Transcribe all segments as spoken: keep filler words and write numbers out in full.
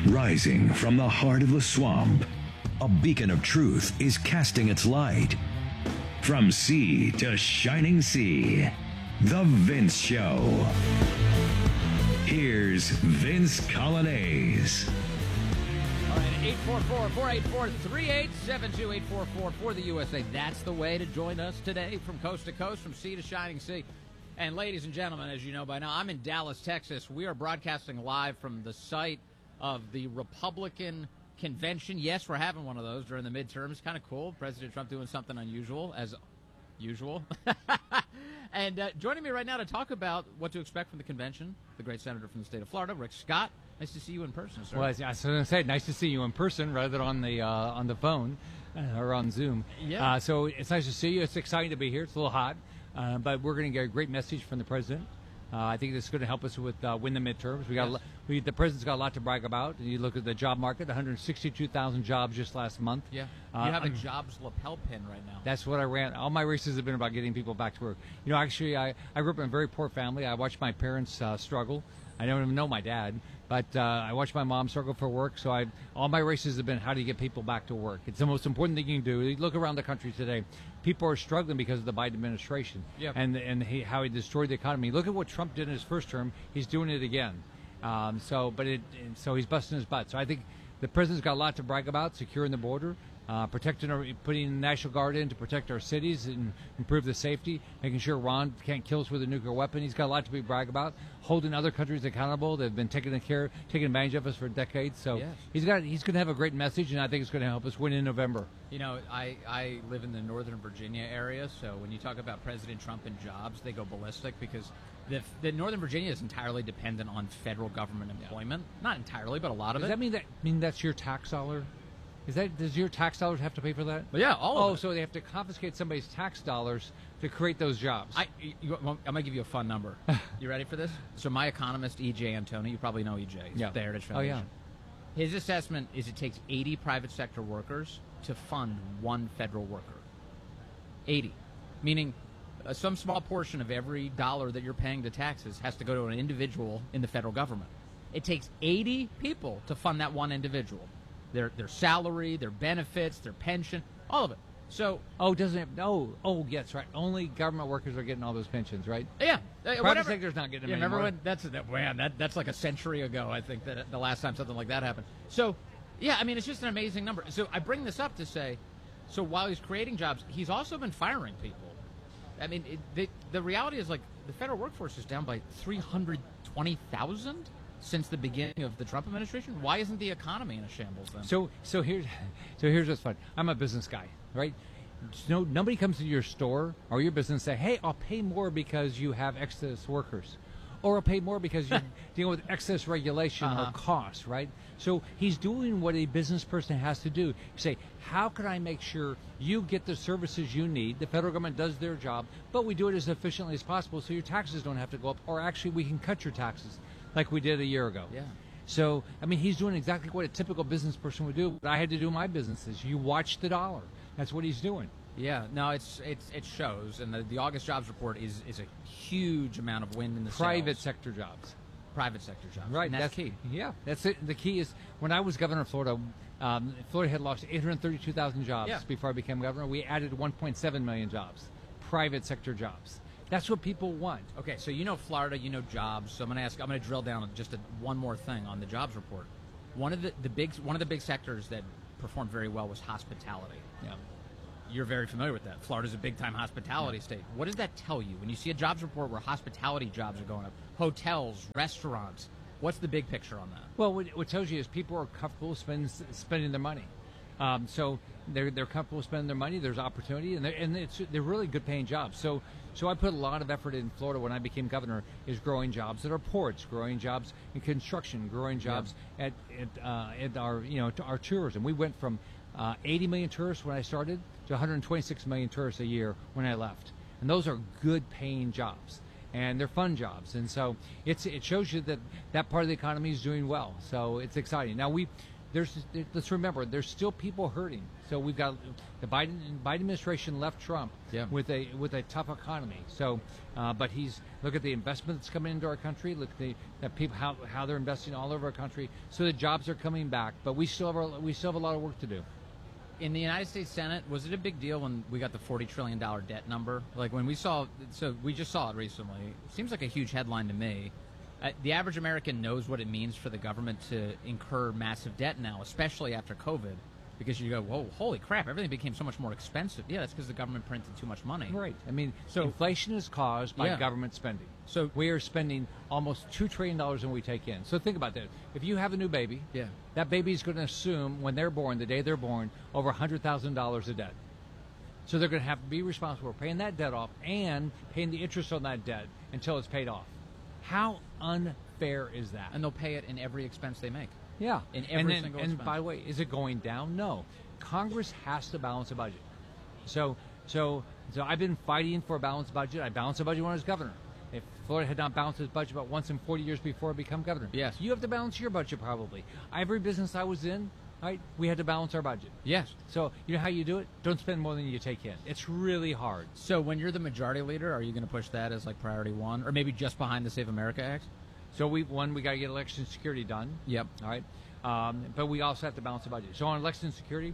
Rising from the heart of the swamp, a beacon of truth is casting its light. From sea to shining sea, The Vince Show. Here's Vince Coglianese. All right, eight four four, four eight four, three eight seven two, eight four four for the U S A. That's the way to join us today from coast to coast, from sea to shining sea. And ladies and gentlemen, as you know by now, I'm in Dallas, Texas. We are broadcasting live from the site of the Republican convention. Yes, we're having one of those during the midterms. Kind of cool. President Trump doing something unusual, as usual. And uh, joining me right now to talk about what to expect from the convention, the great senator from the state of Florida, Rick Scott. Nice to see you in person, sir. Well, I was going to say, nice to see you in person rather than on the uh, on the phone uh, or on Zoom. Yeah. Uh, so it's nice to see you. It's exciting to be here. It's a little hot, uh, but we're going to get a great message from the president. Uh, I think this is going to help us with uh, win the midterms. We got Yes. we, the president's got a lot to brag about. You look at the job market, one hundred sixty-two thousand jobs just last month. Yeah. Uh, You have a I'm- jobs lapel pin right now. That's what I ran. All my races have been about getting people back to work. You know, actually, I, I grew up in a very poor family. I watched my parents uh, struggle. I don't even know my dad, but uh, I watched my mom struggle for work. So I, all my races have been how do you get people back to work? It's the most important thing you can do. You look around the country today, people are struggling because of the Biden administration Yep. and and he, how he destroyed the economy. Look at what Trump did in his first term. He's doing it again. Um, so, but it, so he's busting his butt. So I think the president's got a lot to brag about: securing the border, uh, protecting, our, putting the National Guard in to protect our cities and improve the safety, making sure Iran can't kill us with a nuclear weapon. He's got a lot to be brag about. Holding other countries accountable. They've been taking care, taking advantage of us for decades. So Yes. he's got, he's going to have a great message, and I think it's going to help us win in November. You know, I, I live in the Northern Virginia area, so when you talk about President Trump and jobs, they go ballistic because the, the Northern Virginia is entirely dependent on federal government employment. Not entirely, but a lot of Does it. that mean that mean that's your tax dollar? Is that does your tax dollars have to pay for that? But yeah, all Oh, of it. so they have to confiscate somebody's tax dollars to create those jobs. I, you, you- I'm going to give you a fun number. You ready for this? So my economist, E J Antoni, you probably know E J. He's Yeah. at the Heritage Oh, yeah. Foundation. His assessment is it takes eighty private sector workers to fund one federal worker. eighty. Meaning uh, some small portion of every dollar that you're paying to taxes has to go to an individual in the federal government. It takes eighty people to fund that one individual. Their, their salary, their benefits, their pension, all of it. So, oh, doesn't it? Oh, oh, yes, right. Only government workers are getting all those pensions, right? yeah. uh, Private whatever. sector's not getting them Yeah, remember anymore. when that's that man that that's like a century ago. I think that the last time something like that happened. So, yeah, I mean, it's just an amazing number. So I bring this up to say, so while he's creating jobs, he's also been firing people. I mean, it, the the reality is like the federal workforce is down by three hundred twenty thousand since the beginning of the Trump administration. Why isn't the economy in a shambles then? So, so here's, so here's what's fun. I'm a business guy, right? No, nobody comes to your store or your business and say, "Hey, I'll pay more because you have excess workers," or "I'll pay more because you deal with excess regulation Uh-huh. or costs," right? So he's doing what a business person has to do. You say, "How can I make sure you get the services you need?" The federal government does their job, but we do it as efficiently as possible, so your taxes don't have to go up, or actually we can cut your taxes, like we did a year ago. Yeah. So, I mean, he's doing exactly what a typical business person would do. But I had to do my businesses. You watch the dollar. That's what he's doing. Yeah, no, it's it's it shows, and the, the August jobs report is is a huge amount of wind in the Private sails. sector jobs. Private sector jobs, Right. And that's, key. Yeah, that's it. The key is when I was governor of Florida, um, Florida had lost eight hundred thirty-two thousand jobs Yeah. before I became governor. We added one point seven million jobs, private sector jobs. That's what people want. Okay, so you know Florida, you know jobs. So I'm going to ask. I'm going to drill down on just a, one more thing on the jobs report. One of the, the big one of the big sectors that performed very well was hospitality. Yeah. You're very familiar with that. Florida's a big time hospitality state. What does that tell you when you see a jobs report where hospitality jobs are going up? Hotels, restaurants. What's the big picture on that? Well, what what tells you is people are comfortable spend, spending their money. Um, so they're they're comfortable spending their money. There's opportunity, and they're, and it's they're really good paying jobs. So so I put a lot of effort in Florida when I became governor is growing jobs at our ports, growing jobs in construction, growing jobs at at, uh, at our you know to our tourism. We went from uh, eighty million tourists when I started to one hundred twenty-six million tourists a year when I left, and those are good paying jobs. And they're fun jobs, and so it's it shows you that that part of the economy is doing well. So it's exciting. Now we there's there, let's remember there's still people hurting. So we've got the Biden Biden administration left Trump Yeah. with a with a tough economy. So, uh, but he's look at the investment that's coming into our country. Look at the that people how how they're investing all over our country. So the jobs are coming back, but we still have a, we still have a lot of work to do. In the United States Senate, was it a big deal when we got the forty trillion dollars debt number? Like when we saw, so we just saw it recently. It seems like a huge headline to me. Uh, the average American knows what it means for the government to incur massive debt now, especially after COVID, because you go, whoa, holy crap, everything became so much more expensive. Yeah, that's because the government printed too much money. Right. I mean, So- inflation is caused by Yeah. government spending. So- we are spending almost two trillion dollars than we take in. So think about that. If you have a new baby, Yeah. that baby is going to assume when they're born, the day they're born, over one hundred thousand dollars of debt. So they're going to have to be responsible for paying that debt off and paying the interest on that debt until it's paid off. How unfair is that? And they'll pay it in every expense they make. Yeah. In and every then, single And expense. by the way, is it going down? No. Congress has to balance a budget. So, so, so I've been fighting for a balanced budget. I balanced a budget when I was governor. If Florida had not balanced its budget about once in forty years before I become governor. Yes. You have to balance your budget probably. Every business I was in, right, we had to balance our budget. Yes. So you know how you do it? Don't spend more than you take in. It's really hard. So when you're the majority leader, are you going to push that as like priority one, or maybe just behind the Save America Act? So we one we got to get election security done. Yep. All right. Um, but we also have to balance the budget. So on election security,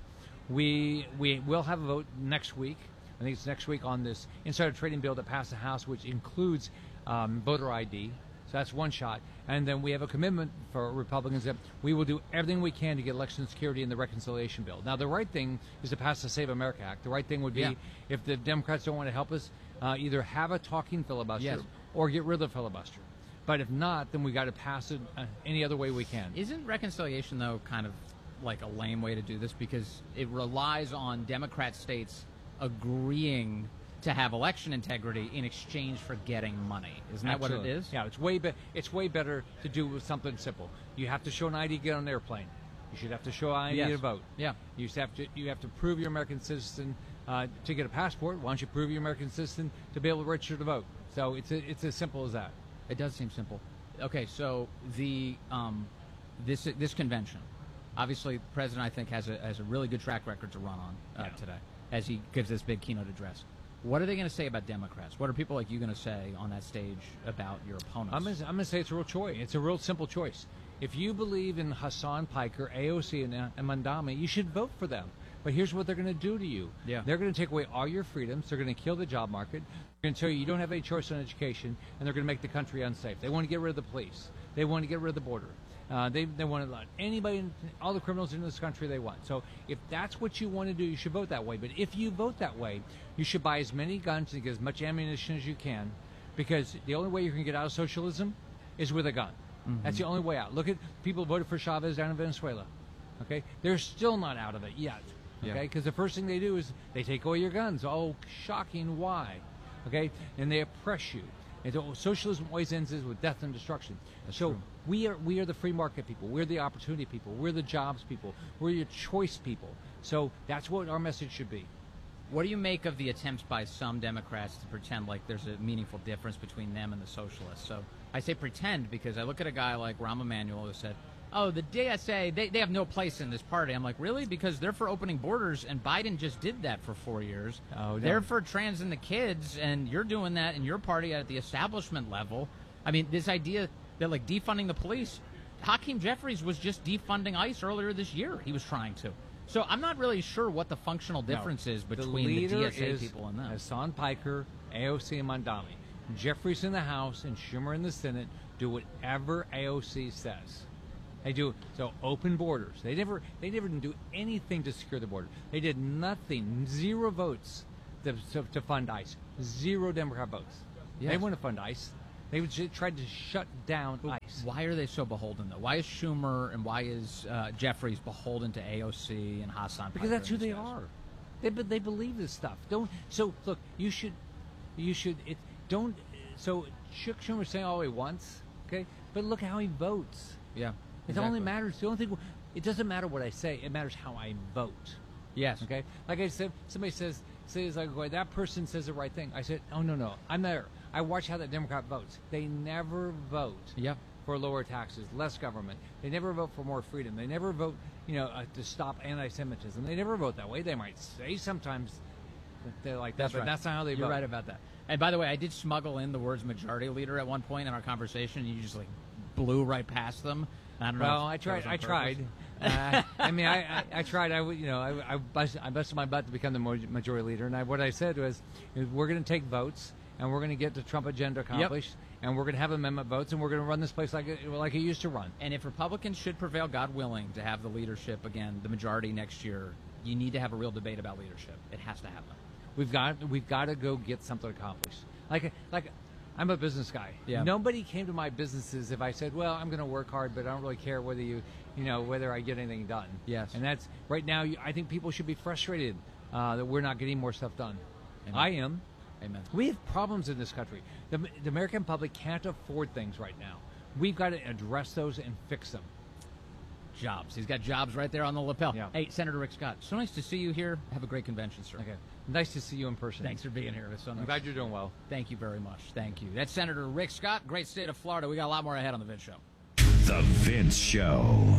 we we will have a vote next week. I think it's next week on this insider trading bill that passed the House, which includes um, voter I D. So that's one shot. And then we have a commitment for Republicans that we will do everything we can to get election security in the reconciliation bill. Now, the right thing is to pass the Save America Act. The right thing would be, Yeah. if the Democrats don't want to help us, uh, either have a talking filibuster Yes. or get rid of the filibuster. But if not, then we got to pass it uh, any other way we can. Isn't reconciliation, though, kind of like a lame way to do this because it relies on Democrat states agreeing to have election integrity in exchange for getting money? Isn't that Absolutely. what it is? Yeah, it's way be- it's way better to do with something simple. You have to show an I D to get on an airplane. You should have to show an I D Yes. to vote. Yeah. You just have to you have to prove you're American citizen uh, to get a passport. Why don't you prove you're American citizen to be able to register to vote? So it's a, it's as simple as that. It does seem simple. Okay, so the um, this this convention, obviously, the president I think has a has a really good track record to run on uh, Yeah. today as he gives this big keynote address. What are they going to say about Democrats? What are people like you going to say on that stage about your opponents? I'm gonna, I'm gonna say it's a real choice. It's a real simple choice. If you believe in Hassan Piker, A O C, and, uh, and Mandami, you should vote for them. But here's what they're going to do to you. Yeah. They're going to take away all your freedoms. They're going to kill the job market. They're going to tell you you don't have any choice on education, and they're going to make the country unsafe. They want to get rid of the police. They want to get rid of the border. Uh, they, they want to let anybody, in, all the criminals in this country they want. So if that's what you want to do, you should vote that way. But if you vote that way, you should buy as many guns and get as much ammunition as you can, because the only way you can get out of socialism is with a gun. Mm-hmm. That's the only way out. Look at people who voted for Chavez down in Venezuela. Okay, they're still not out of it yet. Okay, Yeah. because the first thing they do is they take away your guns. Oh, shocking! Why? Okay, and they oppress you. And so socialism always ends with death and destruction. That's so true. we are we are the free market people. We're the opportunity people. We're the jobs people. We're your choice people. So that's what our message should be. What do you make of the attempts by some Democrats to pretend like there's a meaningful difference between them and the socialists? So I say pretend because I look at a guy like Rahm Emanuel who said, oh, the D S A, they, they have no place in this party. I'm like, really? Because they're for opening borders, and Biden just did that for four years. Oh, no. They're for trans and the kids, and you're doing that in your party at the establishment level. I mean, this idea that, like, defunding the police, Hakeem Jeffries was just defunding ICE earlier this year. He was trying to. So I'm not really sure what the functional difference is between the, leader D S A is people and them. Hassan Piker, A O C, and Mandami. Jeffries in the House and Schumer in the Senate do whatever A O C says. They do so. Open borders. They never. They never didn't do anything to secure the border. They did nothing. Zero votes to, to, to fund ICE. Zero Democrat votes. Yes. They wouldn't fund ICE. They would ju- tried to shut down ICE. Why are they so beholden, though? Why is Schumer and why is uh, Jeffries beholden to A O C and Hassan Because Piker that's who and they these guys? are. They be- they believe this stuff. Don't so look. You should you should it don't. So Chuck Schumer saying all he wants, okay? But look how he votes. Yeah. It exactly. only matters. The only thing. It doesn't matter what I say. It matters how I vote. Yes. Okay. Like I said, somebody says says like "Boy, that person says the right thing. I said, oh no no, I'm there. I watch how that Democrat votes. They never vote Yep. for lower taxes, less government. They never vote for more freedom. They never vote, you know, uh, to stop anti-Semitism. They never vote that way. They might say sometimes that they're like that, That's but right. that's not how they You're vote. You're right about that. And by the way, I did smuggle in the words majority leader at one point in our conversation. You just like blew right past them. I don't know. Well, I tried. I tried. uh, I mean, I, I, I tried. I you know I I, bust, I busted my butt to become the majority leader, and I, what I said was, we're going to take votes, and we're going to get the Trump agenda accomplished, yep. and we're going to have amendment votes, and we're going to run this place like it, like it used to run. And if Republicans should prevail, God willing, to have the leadership again, the majority next year, you need to have a real debate about leadership. It has to happen. We've got we've got to go get something accomplished. Like like. I'm a business guy. Yeah. Nobody came to my businesses if I said, well, I'm going to work hard, but I don't really care whether you, you know, whether I get anything done. Yes. And that's, right now, you, I think people should be frustrated uh, that we're not getting more stuff done. Amen. I am. Amen. We have problems in this country. The, the American public can't afford things right now. We've got to address those and fix them. Jobs. He's got jobs right there on the lapel. Yeah. Hey, Senator Rick Scott, so nice to see you here. Have a great convention, sir. Okay. Nice to see you in person. Thanks for being here. It's so nice. I'm glad you're doing well. Thank you very much. Thank you. That's Senator Rick Scott, great state of Florida. We got a lot more ahead on The Vince Show. The Vince Show.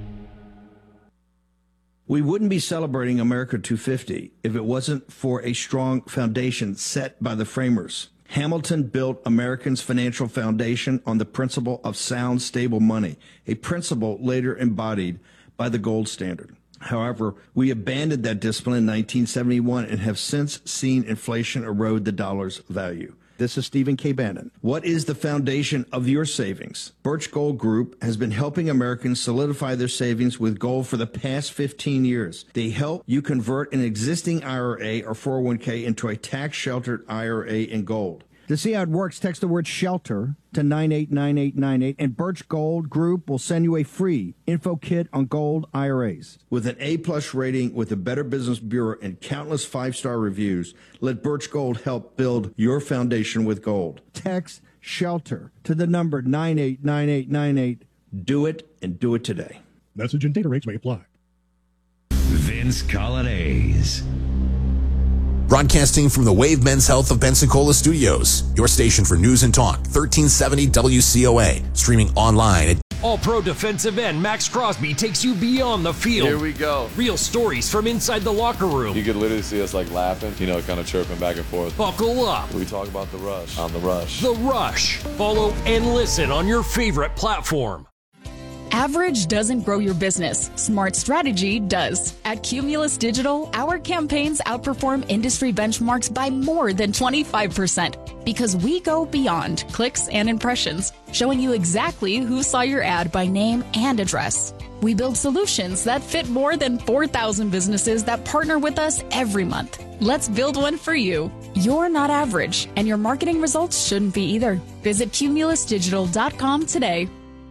We wouldn't be celebrating America two fifty if it wasn't for a strong foundation set by the framers. Hamilton built Americans' financial foundation on the principle of sound, stable money, a principle later embodied by the gold standard. However, we abandoned that discipline in nineteen seventy-one and have since seen inflation erode the dollar's value. This is Stephen K. Bannon. What is the foundation of your savings? Birch Gold Group has been helping Americans solidify their savings with gold for the past fifteen years. They help you convert an existing I R A or four oh one k into a tax-sheltered I R A in gold. To see how it works, text the word SHELTER to nine eight nine eight nine eight, and Birch Gold Group will send you a free info kit on gold I R As. With an A-plus rating with the Better Business Bureau and countless five-star reviews, let Birch Gold help build your foundation with gold. Text SHELTER to the number nine eight nine eight nine eight. Do it, and do it today. Message and data rates may apply. Vince Colonnese. Broadcasting from the Wave Men's Health of Pensacola Studios, your station for news and talk, thirteen seventy W C O A, streaming online at All-Pro defensive end Max Crosby takes you beyond the field. Here we go. Real stories from inside the locker room. You could literally see us like laughing, you know, kind of chirping back and forth. Buckle up. We talk about the rush on the rush. The Rush. Follow and listen on your favorite platform. Average doesn't grow your business. Smart strategy does. At Cumulus Digital, our campaigns outperform industry benchmarks by more than twenty-five percent because we go beyond clicks and impressions, showing you exactly who saw your ad by name and address. We build solutions that fit more than four thousand businesses that partner with us every month. Let's build one for you. You're not average, and your marketing results shouldn't be either. Visit cumulus digital dot com today.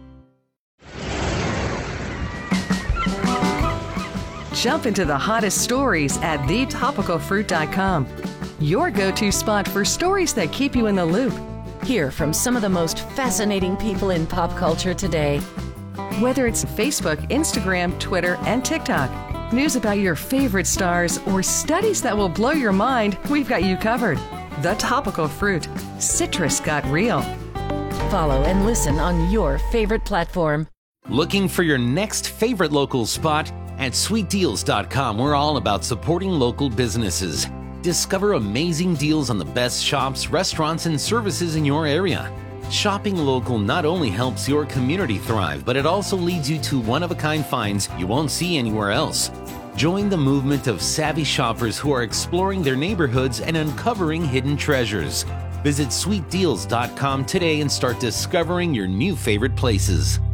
Jump into the hottest stories at the topical fruit dot com. Your go-to spot for stories that keep you in the loop. Hear from some of the most fascinating people in pop culture today. Whether it's Facebook, Instagram, Twitter, and TikTok, news about your favorite stars, or studies that will blow your mind, we've got you covered. The Topical Fruit. Citrus got real. Follow and listen on your favorite platform. Looking for your next favorite local spot? At sweet deals dot com, we're all about supporting local businesses. Discover amazing deals on the best shops, restaurants, and services in your area. Shopping local not only helps your community thrive, but it also leads you to one-of-a-kind finds you won't see anywhere else. Join the movement of savvy shoppers who are exploring their neighborhoods and uncovering hidden treasures. Visit sweet deals dot com today and start discovering your new favorite places.